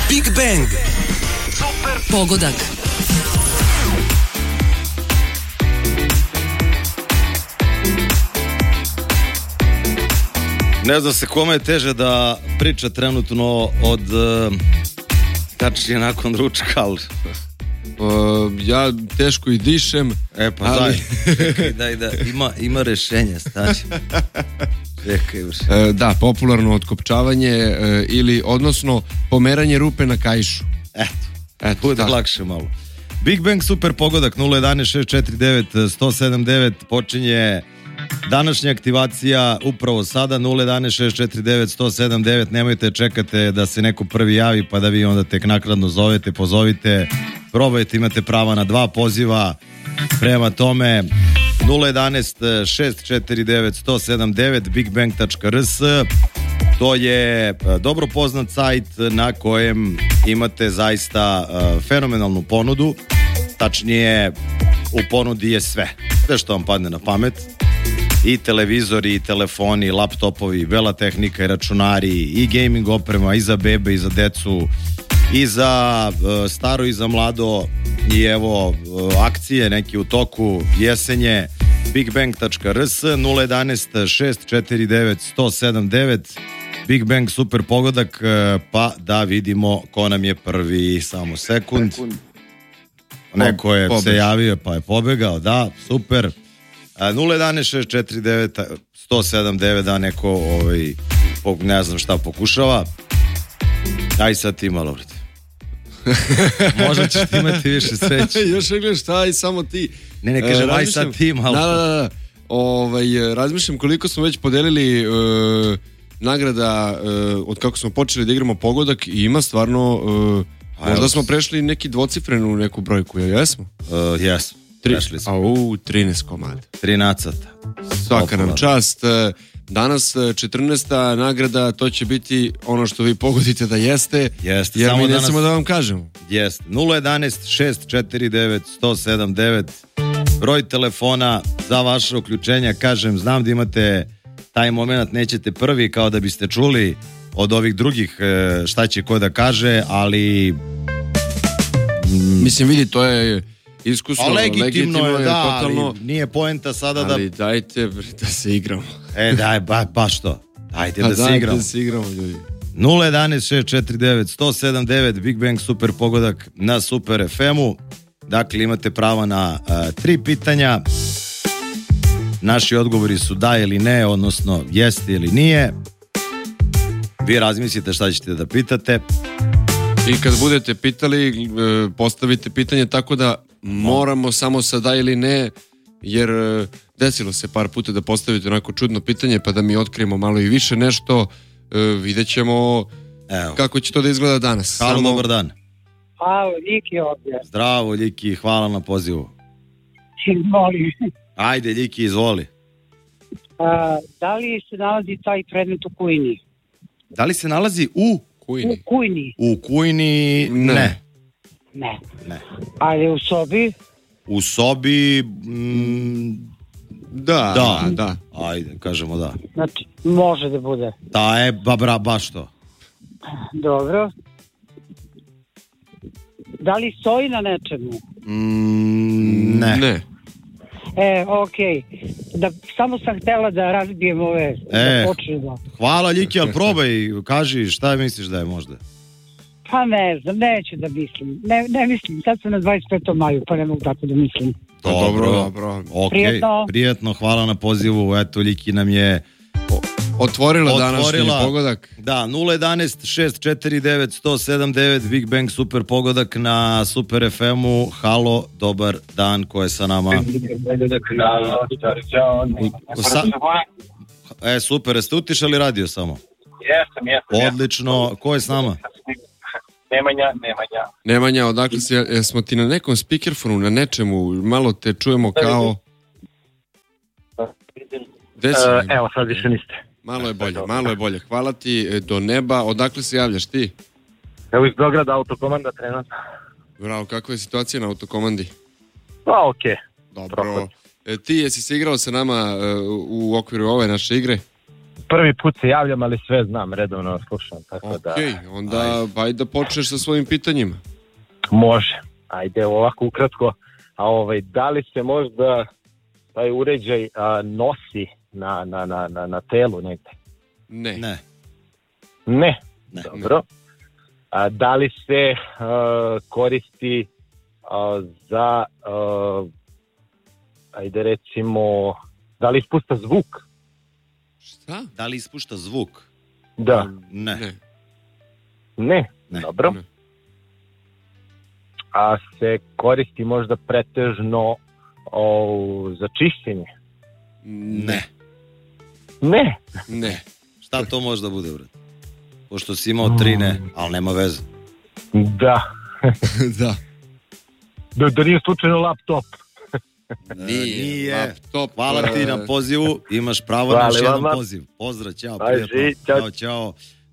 Big Bang. Super pogodak. Ne znam se kome je teže da priča trenutno od tačnije nakon ručka, ali... Ja teško i dišem. Pa ali... daj, ima rešenje, staći. Čekaj još. Da, popularno otkopčavanje ili, odnosno, pomeranje rupe na kaišu. Eto, bude lakše malo. Big Bang super pogodak 011-649-1079 počinje današnja aktivacija upravo sada 011-649-1079. Nemojte čekate da se neko prvi javi pa da vi onda tek naknadno zovete, pozovite, probajte, imate prava na 2 poziva. Prema tome 011-649-1079 bigbang.rs. To je dobro poznat sajt na kojem imate zaista fenomenalnu ponudu. Tačnije, u ponudi je sve što vam padne na pamet. I televizori, i telefoni, i laptopovi, vela tehnika, i računari, i gaming oprema, i za bebe, i za decu, i za staro, i za mlado. I evo, akcije neki u toku, jesenje. bigbang.rs 011-649-1079 Big Bang super pogodak. Pa da vidimo ko nam je prvi. Samo sekund. Neko je se javio pa je pobegao. Da, super. 011-649-1079 da neko ne znam šta pokušava. Aj sad ti malo, brate. Možda ćeš ti imati više sreće. Još ne gledaš šta, aj samo ti. Ne, kažem, aj sad ti malo. Da. Razmišljam koliko smo već podelili nagrada od kako smo počeli da igramo pogodak i ima stvarno možda smo prešli neki dvocifrenu neku brojku, jesmo? Jesmo. 13 komada. 3 nacata. Svaka nam čast. Danas 14. nagrada, to će biti ono što vi pogodite da jeste. Jeste. Jer mi ne samo da vam kažemo. Jeste. 011-649-1079 broj telefona za vaše uključenja. Kažem, znam da imate taj moment, nećete prvi kao da biste čuli od ovih drugih šta će ko da kaže, ali mislim, vidi, to je iskusno, legitimno je, da, totalno, ali nije poenta sada da... Ali dajte da se igramo. Daj, baš to. Dajte da se igramo. Da se igramo, ljudi. 011-649-1079 Big Bang super pogodak na Super FM-u. Dakle, imate prava na 3 pitanja. Naši odgovori su da ili ne, odnosno jeste ili nije. Vi razmislite šta ćete da pitate. I kad budete pitali, postavite pitanje tako da moramo samo sa da ili ne, jer desilo se par puta da postavite onako čudno pitanje pa da mi otkrijemo malo i više nešto. Vidjet ćemo kako će to da izgleda danas. Halo, dobar dan. Halo, Ljiki ovdje. Zdravo, Ljiki, hvala na pozivu. Izvoli. Ajde, Ljiki, izvoli. Da li se nalazi taj predmet u kujni? Da li se nalazi u kujni? U kujni. U kujni ne. Ne. Ali u sobi? U sobi da. Ajde, kažemo da. Znači, može da bude. Da je, baš to. Dobro. Da li stoji na nečemu? Ne. Okej. Da, samo sam htjela da razbijem ove. Da počnemo. Hvala, Ljiki, ali probaj, kaži šta misliš da je možda? Pa ne znam, neću da mislim. Ne mislim, sad sam na 25. maju, pa ne mogu tako da mislim. Dobro. Okay. Prijetno, hvala na pozivu. Eto, Ljiki nam je otvorila današnji pogodak. Da, 011-649-1079 Big Bang super pogodak na Super FM-u. Halo, dobar dan, ko je sa nama? Super, jeste utišali radio samo? Jesam. Odlično, ko je s nama? Nemanja, odakle si, smo ti na nekom speakerfonu, na nečemu, malo te čujemo kao... Evo, sad više niste. Malo je bolje. Hvala ti do neba. Odakle se javljaš ti? Evo iz Beograda, autokomanda trenutno. Bravo, kakva je situacija na autokomandi? Pa, okej. Dobro. Ti jesi se igrao sa nama u okviru ove naše igre? prvi put se javljam, ali sve znam, redovno slušam, tako da... Okej, onda ajde da počneš sa svojim pitanjima. Može. Ajde, ovako ukratko. Da li se možda taj uređaj nosi na telu negde? Ne. Ne. Dobro. Da li se koristi za, ajde recimo, da li ispušta zvuk? Šta? Da li ispušta zvuk? Da. Ne. Dobro. Ne. A se koristi možda pretežno za čišćenje? Ne. Šta to može da bude, brat? Pošto si imao 3 ne, ali nema veze. Da. Da nije slučajno laptop. Nije. Laptop. Hvala ti na pozivu, imaš pravo na još jedan poziv. Pozdrav, ćao, prijatno. Ćao.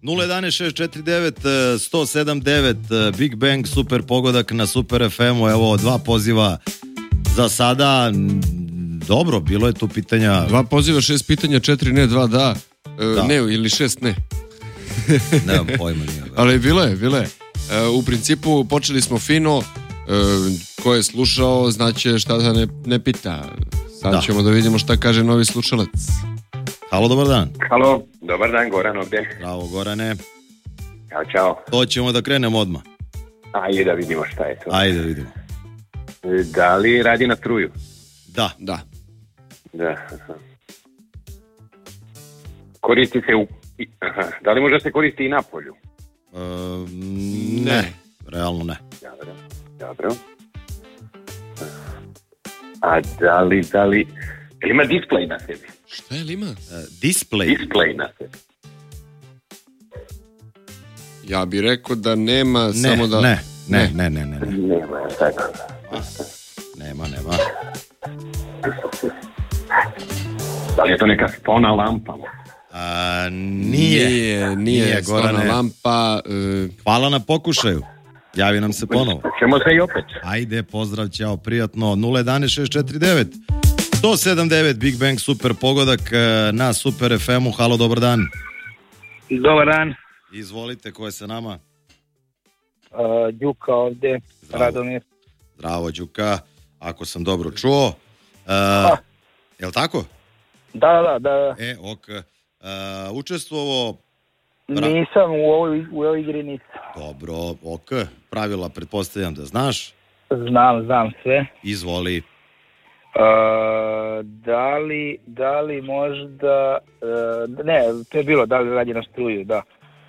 011-649-107-9 Big Bang, super pogodak na Super FM-u. Evo, 2 poziva za sada. Dobro, bilo je tu pitanja. 2 poziva, 6 pitanja, 4 ne, 2 da. Ne, ili 6 ne. Nemam pojma, nije. Ali bilo je. U principu počeli smo fino. Ko je slušao znaće šta da ne pita. Sad ćemo da vidimo šta kaže novi slušalac. Halo, dobar dan. Halo, dobar dan, Goran ovdje. Bravo, Gorane. Ćao. To ćemo da krenemo odmah. Ajde da vidimo šta je to. Ajde da vidimo. Da li radi na struju? Da. Koristi se da li može se koristi i na polju? Ne. Realno ne. Dobro. A da li ima display na sebi? Šta je li ima? Display na sebi. Ja bih rekao da nema, Ne. Nema, tako. Nema. Da li je to neka stona lampa? Nije, Gorane. Stona lampa. Hvala na pokušaju. Javi nam se ponovo. Ćemo se i opet. Ajde, pozdrav, ćao, prijatno. 011-649-107-9 Big Bang, super pogodak na Super FM-u. Halo, dobar dan. Dobar dan. Izvolite, ko je sa nama? Đuka ovdje, Radomir. Zdravo, Đuka, ako sam dobro čuo. Jel' tako? Da. Ok. Učestvovao... Nisam u ovoj igri nisam. Dobro, ok. Pravila pretpostavljam da znaš. Znam sve. Izvoli. Da li možda... ne, to je bilo, da li radi na struju, da.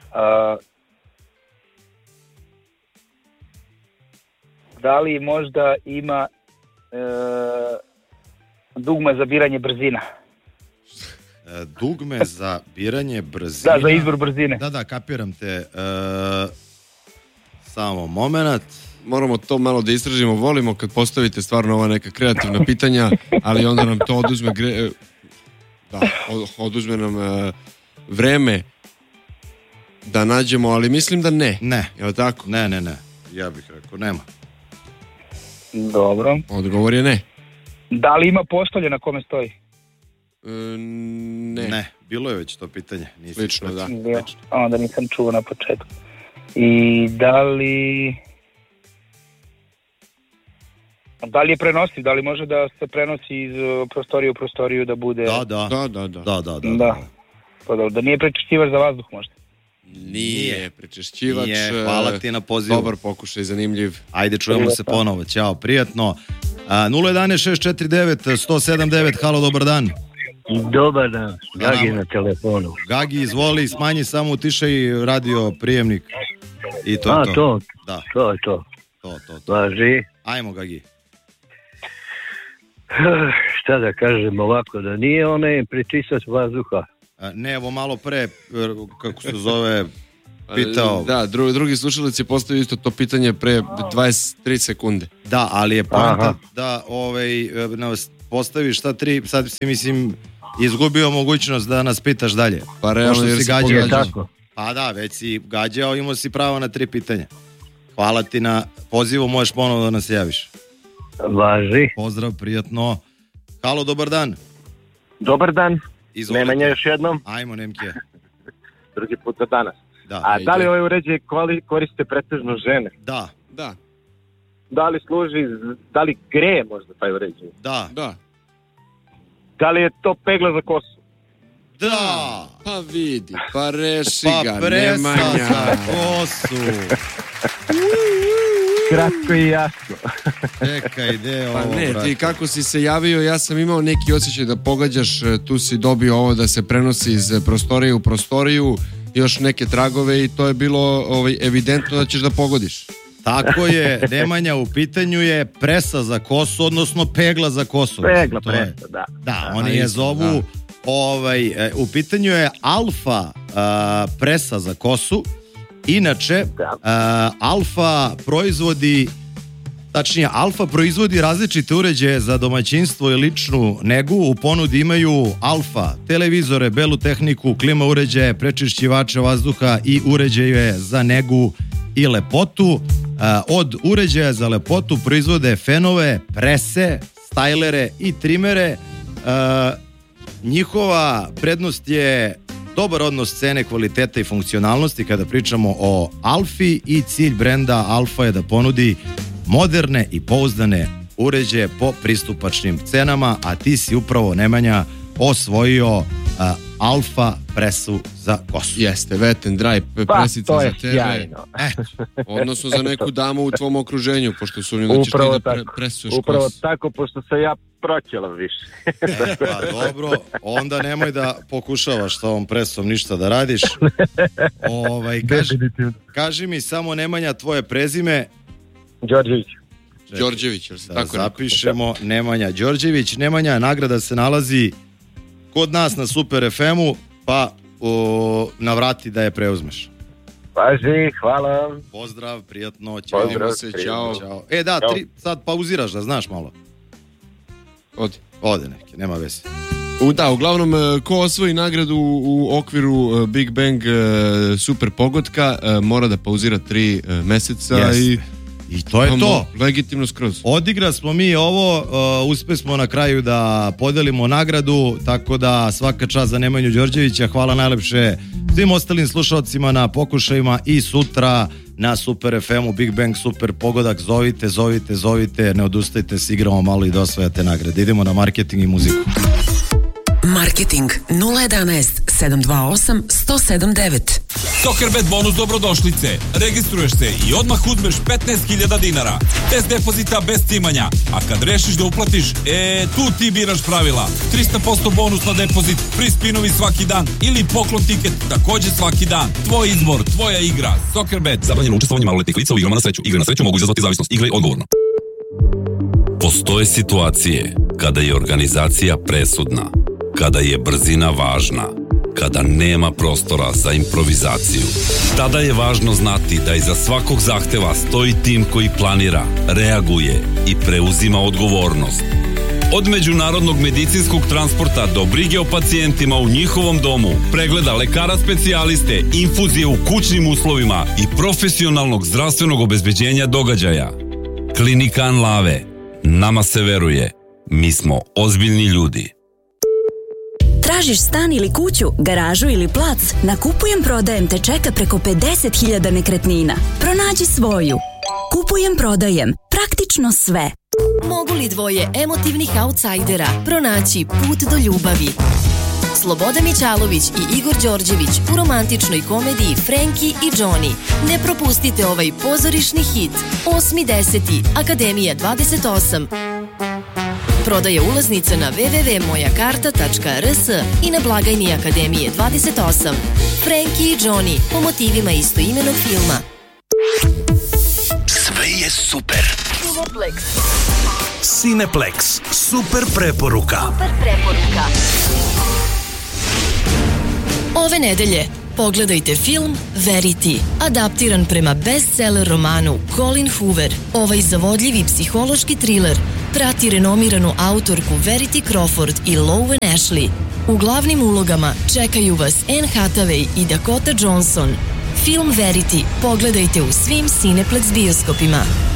Da li možda ima dugme za biranje brzina? Dugme za biranje brzina. Da, za izbor brzine. Da, kapiram te. Samo moment. Moramo to malo da istražimo. Volimo kad postavite stvarno ova neka kreativna pitanja, ali onda nam to oduzme oduzme nam vreme da nađemo, ali mislim da ne. Ne. Jel' tako? Ne. Ja bih rekao, nema. Dobro. Odgovor je ne. Da li ima postolje na kome stoji? Ne. Bilo je već to pitanje. Slično, da. Onda nisam čuo na početku. I da li je prenosiv? Da li može da se prenosi iz prostorije u prostoriju da bude... Da. Da nije prečišćivač za vazduh možda? Nije prečišćivač. Hvala ti na pozivu. Dobar pokušaj, zanimljiv. Ajde, čujemo se ponovo. Ćao, prijatno. 011-649-107-9. Halo, dobar dan. Dobar dan, Gagi na telefonu. Gagi, izvoli, smanji samo utišaj radio prijemnik. I to je to. Da. To je to. To. Važi. Ajmo, Gagi. Šta da kažem ovako, da nije onaj prečistač vazduha. Ne, evo malo pre, kako se zove, pitao. Da, drugi slušalac je postavio isto to pitanje pre 23 sekunde. Da, ali je poanta da nas postaviš šta 3, sad si mislim izgubio mogućnost da nas pitaš dalje. Pa realno jer si pogađao. Pa da, već si gađao, imao si pravo na 3 pitanja. Hvala ti na pozivu, možeš ponovo da nas javiš. Važi. Pozdrav, prijatno. Halo, dobar dan. Dobar dan. Izvolite. Nemanja još jednom. Ajmo, Nemke. Drugi put za danas. Da. A da li ovaj uređaj koriste pretežno žene? Da. Da. Da li služi, da li greje možda taj uređaj? Da. Da. Da li je to pegla za kosu? Da. Pa vidi, pa reši Pa ga, presa Nemanja. za kosu. Kratko i jasno. Čekaj, gde ovo, Pa ne, brate? ti kako si se javio, ja sam imao neki osjećaj da pogađaš, tu si dobio ovo da se prenosi iz prostorije u prostoriju, još neke tragove i to je bilo evidentno da ćeš da pogodiš. Tako je, Nemanja, u pitanju je presa za kosu, odnosno pegla za kosu. Pegla, To je- presa, da. Da, oni je isto, zovu, u pitanju je alfa presa za kosu. Inače, alfa proizvodi, tačnije, alfa proizvodi različite uređaje za domaćinstvo i ličnu negu. U ponudi imaju alfa televizore, belu tehniku, klima uređaje, prečišćivače vazduha i uređaje za negu i lepotu. Od uređaja za lepotu proizvode fenove, prese, stajlere i trimere. Njihova prednost je dobar odnos cene, kvaliteta i funkcionalnosti kada pričamo o Alfi i cilj brenda Alfa je da ponudi moderne i pouzdane uređaje po pristupačnim cenama, a ti si upravo, Nemanja, osvojio Alfa presu za kosu. Jeste, wet and dry presica to za je tebe. sjajno. Odnosno za neku damu u tvom okruženju, pošto su oni da ćeš ti Upravo da tako. presuješ Upravo kosu. tako, pošto se ja proćelav više. Pa dobro, onda nemoj da pokušavaš sa ovom presom ništa da radiš. Kaži mi samo, Nemanja, tvoje prezime. Đorđević. Đorđević, jel se Da tako rekao? zapišemo, Nemanja Đorđević. Nemanja, nagrada se nalazi kod nas na Super FM-u, pa navrati da je preuzmeš. Paži, hvala. Pozdrav, prijatno, ćao. Pozdrav, se, prijatno. ćao. Da, Ćao. sad pauziraš da znaš malo. Ode neke, nema veze. Uglavnom, ko osvoji nagradu u okviru Big Bang Super Pogotka, mora da pauzira 3 meseca. Jeste. I to je to. Legitimno skroz. Odigra smo mi ovo, uspeli smo na kraju da podelimo nagradu, tako da svaka čast za Nemanju Đorđevića. Hvala najlepše svim ostalim slušalcima na pokušajima i sutra na Super FM-u Big Bang Super Pogodak. Zovite, ne odustajte, se igramo malo i da osvajate nagrade. Idemo na marketing i muziku. Marketing 011 728 179. Soccerbet bonus dobrodošlice. Registruješ se i odmah uzmeš 15.000 dinara. Bez depozita, bez cimanja. A kad rešiš da uplatiš, tu ti biraš pravila. 300% bonus na depozit, free spinovi svaki dan ili poklon tiket takođe svaki dan. Tvoj izbor, tvoja igra. Soccerbet. Zabranjeno učestvovanje maloletnih lica u igrama na sreću. Igre na sreću mogu izazvati zavisnost. Igraj odgovorno. Postoje situacije kada je organizacija presudna, kada je brzina važna, kada nema prostora za improvizaciju. Tada je važno znati da iza svakog zahteva stoji tim koji planira, reaguje i preuzima odgovornost. Od međunarodnog medicinskog transporta do brige o pacijentima u njihovom domu, pregleda lekara specijaliste, infuzije u kućnim uslovima i profesionalnog zdravstvenog obezbeđenja događaja. Klinika Anlave. Nama se veruje. Mi smo ozbiljni ljudi. Tražiš stan ili kuću, garažu ili plac? Na Kupujem prodajem te čeka preko 50.000 nekretnina. Pronađi svoju. Kupujem prodajem. Praktično sve. Mogu li dvoje emotivnih autsajdera pronaći put do ljubavi? Slobodan Mićalović i Igor Đorđević u romantičnoj komediji Frenki i Johnny. Ne propustite ovaj pozorišni hit. 8.10. Akademija 28. Prodaje ulaznica na www.mojakarta.rs i na blagajni Akademije 28. Frenki i Johnny po motivima istoimenog filma. Sve je super. Cineplex. Super preporuka. Ove nedelje pogledajte film Verity, adaptiran prema bestseller romanu Colin Hoover. Ovaj zavodljivi psihološki thriller prati renomiranu autorku Verity Crawford i Lowen Ashley. U glavnim ulogama čekaju vas Anne Hathaway i Dakota Johnson. Film Verity pogledajte u svim Cineplex bioskopima.